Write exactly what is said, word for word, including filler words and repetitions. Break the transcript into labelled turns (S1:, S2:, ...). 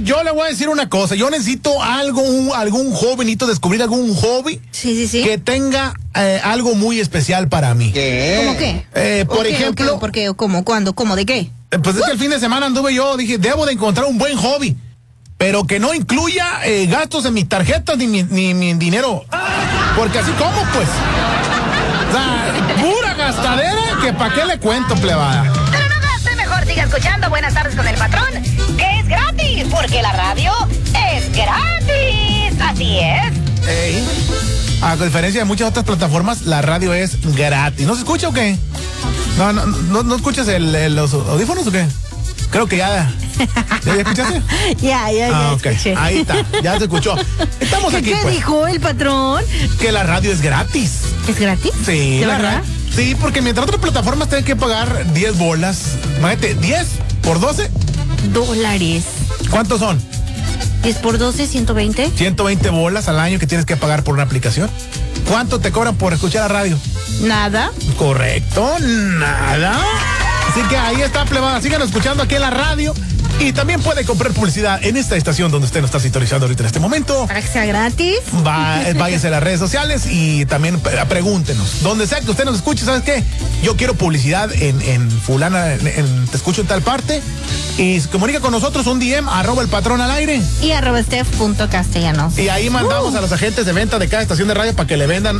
S1: yo le voy a decir una cosa. Yo necesito algo, un, algún hobby, necesito descubrir algún hobby
S2: sí, sí, sí.
S1: que tenga eh, algo muy especial para mí.
S2: ¿Qué? ¿Cómo qué?
S1: Eh, por
S2: qué,
S1: ejemplo.
S2: ¿Qué? ¿Por qué? ¿Cómo? ¿Cuándo? ¿Cómo? ¿De qué?
S1: Eh, pues es que el fin de semana anduve yo, dije, debo de encontrar un buen hobby, pero que no incluya eh, gastos en mis tarjetas ni mi, ni mi dinero. Porque así como, pues. O sea, pura gastadera que pa' qué le cuento, plebada.
S3: Pero no gaste, mejor siga escuchando Buenas Tardes con el Patrón, que es gratis, porque la radio es gratis. Así es.
S1: Ey. A diferencia de muchas otras plataformas, la radio es gratis. ¿No se escucha o qué? No, no, no, ¿no escuchas el, el, los audífonos o qué? Creo que ya. ¿Ya, ya escuchaste?
S2: Ya, ya, ya.
S1: Ah, ok.
S2: Escuché.
S1: Ahí está, ya se escuchó. Estamos aquí,
S2: ¿Qué
S1: pues.
S2: dijo el patrón?
S1: Que la radio es gratis.
S2: ¿Es gratis?
S1: Sí,
S2: ¿De
S1: la
S2: verdad?
S1: ra- Sí, porque mientras otras plataformas tienen que pagar diez bolas. Imagínate, diez por doce.
S2: Dólares.
S1: ¿Cuántos son?
S2: diez por doce, ciento veinte.
S1: ciento veinte bolas al año que tienes que pagar por una aplicación. ¿Cuánto te cobran por escuchar la radio?
S2: Nada.
S1: Correcto, nada. Así que ahí está, plebada. Sigan escuchando aquí en la radio. Y también puede comprar publicidad en esta estación donde usted nos está sintonizando ahorita en este momento.
S2: Para que sea gratis.
S1: Va, váyase a las redes sociales y también pre- pregúntenos. Donde sea que usted nos escuche, ¿sabes qué? Yo quiero publicidad en, en fulana, en, en- te escucho en tal parte. Y se comunica con nosotros un D M, arroba el patrón al aire.
S2: Y arroba steph punto castellanos.
S1: Y ahí mandamos uh. a los agentes de venta de cada estación de radio para que le vendan